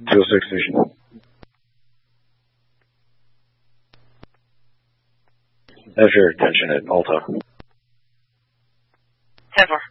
206 Vision. Have your attention at Alta. 10-4.